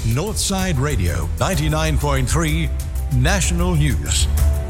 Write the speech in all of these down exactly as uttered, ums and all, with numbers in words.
Northside Radio, ninety-nine point three National News.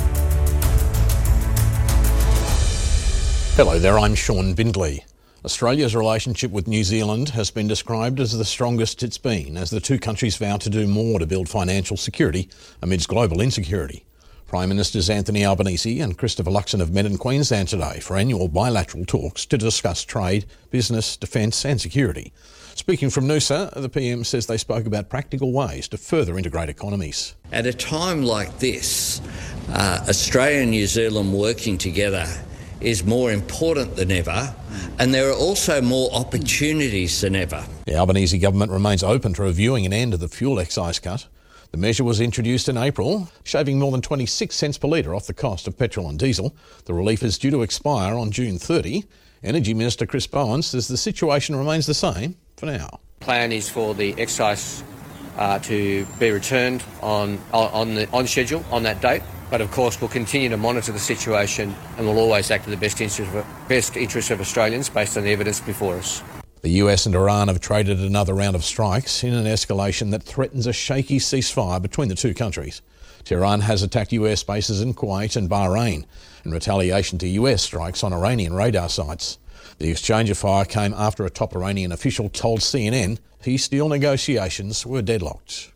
Hello there, I'm Sean Bindley. Australia's relationship with New Zealand has been described as the strongest it's been as the two countries vow to do more to build financial security amidst global insecurity. Prime Ministers Anthony Albanese and Christopher Luxon have met in Queensland today for annual bilateral talks to discuss trade, business, defence and security. Speaking from Noosa, the P M says they spoke about practical ways to further integrate economies. At a time like this, uh, Australia and New Zealand working together is more important than ever, and there are also more opportunities than ever. The Albanese government remains open to reviewing an end to the fuel excise cut. The measure was introduced in April, shaving more than twenty-six cents per litre off the cost of petrol and diesel. The relief is due to expire on June thirtieth. Energy Minister Chris Bowen says the situation remains the same for now. Plan is for the excise uh, to be returned on on the on schedule on that date. But of course, we'll continue to monitor the situation and we'll always act in the best interest of, best interest of Australians based on the evidence before us. The U S and Iran have traded another round of strikes in an escalation that threatens a shaky ceasefire between the two countries. Tehran has attacked U S bases in Kuwait and Bahrain in retaliation to U S strikes on Iranian radar sites. The exchange of fire came after a top Iranian official told C N N peace deal negotiations were deadlocked.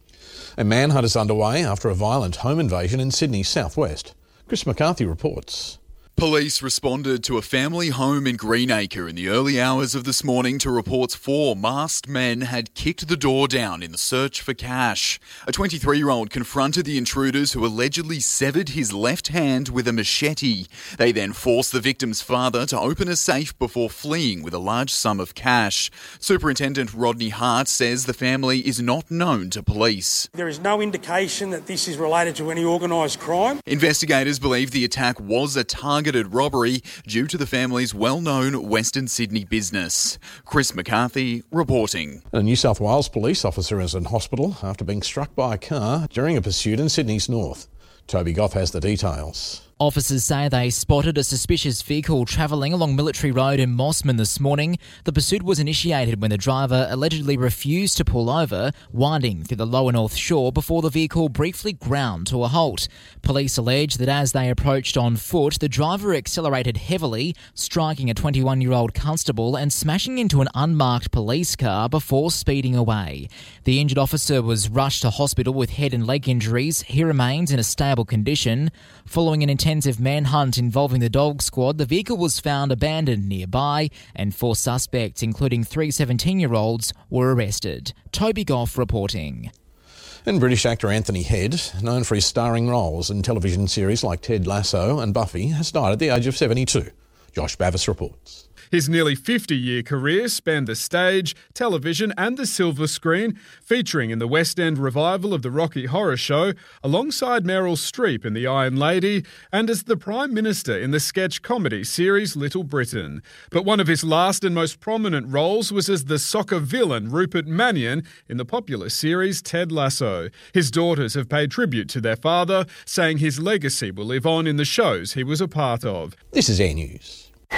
A manhunt is underway after a violent home invasion in Sydney's southwest. Chris McCarthy reports. Police responded to a family home in Greenacre in the early hours of this morning to reports four masked men had kicked the door down in the search for cash. A twenty-three-year-old confronted the intruders who allegedly severed his left hand with a machete. They then forced the victim's father to open a safe before fleeing with a large sum of cash. Superintendent Rodney Hart says the family is not known to police. There is no indication that this is related to any organised crime. Investigators believe the attack was a target targeted robbery due to the family's well-known Western Sydney business. Chris McCarthy reporting. A New South Wales police officer is in hospital after being struck by a car during a pursuit in Sydney's north. Toby Goff has the details. Officers say they spotted a suspicious vehicle travelling along Military Road in Mossman this morning. The pursuit was initiated when the driver allegedly refused to pull over, winding through the lower North Shore before the vehicle briefly ground to a halt. Police allege that as they approached on foot, the driver accelerated heavily, striking a twenty-one-year-old constable and smashing into an unmarked police car before speeding away. The injured officer was rushed to hospital with head and leg injuries. He remains in a stable condition. Following an intensive manhunt involving the dog squad, the vehicle was found abandoned nearby and four suspects, including three seventeen-year-olds, were arrested. Toby Goff reporting. And British actor Anthony Head, known for his starring roles in television series like Ted Lasso and Buffy, has died at the age of seventy-two. Josh Bavis reports. His nearly fifty-year career spanned the stage, television and the silver screen, featuring in the West End revival of the Rocky Horror Show, alongside Meryl Streep in The Iron Lady, and as the Prime Minister in the sketch comedy series Little Britain. But one of his last and most prominent roles was as the soccer villain Rupert Mannion in the popular series Ted Lasso. His daughters have paid tribute to their father, saying his legacy will live on in the shows he was a part of. This is Air News.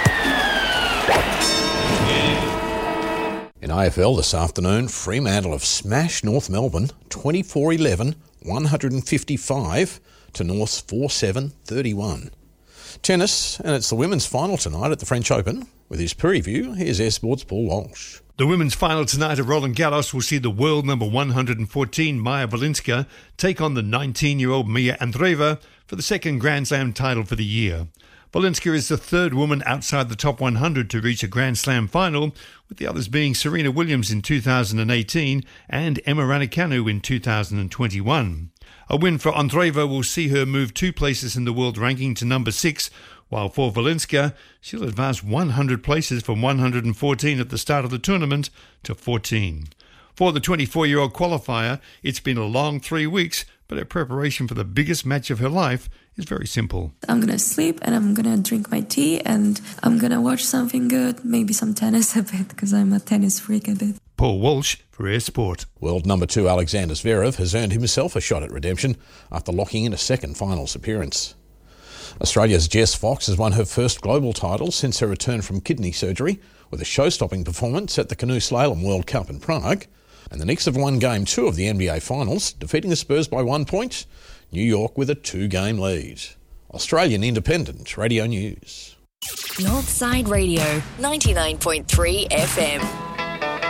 In A F L this afternoon, Fremantle have smashed North Melbourne twenty-four eleven, one fifty-five to North's four seven thirty-one. Tennis, and it's the women's final tonight at the French Open. With his preview, here's Air Sports' Paul Walsh. The women's final tonight at Roland Garros will see the world number one hundred fourteen, Maya Valinska, take on the nineteen-year-old Mia Andreeva for the second Grand Slam title for the year. Valinska is the third woman outside the top one hundred to reach a Grand Slam final, with the others being Serena Williams in two thousand eighteen and Emma Raducanu in two thousand twenty-one. A win for Andreeva will see her move two places in the world ranking to number six, while for Valinska, she'll advance one hundred places from one hundred fourteen at the start of the tournament to fourteen. For the twenty-four-year-old qualifier, it's been a long three weeks, but her preparation for the biggest match of her life is very simple. I'm going to sleep and I'm going to drink my tea and I'm going to watch something good, maybe some tennis a bit, because I'm a tennis freak a bit. Paul Walsh for Air Sport. World number two Alexander Zverev has earned himself a shot at redemption after locking in a second finals appearance. Australia's Jess Fox has won her first global title since her return from kidney surgery with a show-stopping performance at the Canoe Slalom World Cup in Prague. And the Knicks have won Game two of the N B A Finals, defeating the Spurs by one point. New York with a two-game lead. Australian Independent Radio News. Northside Radio, ninety-nine point three F M.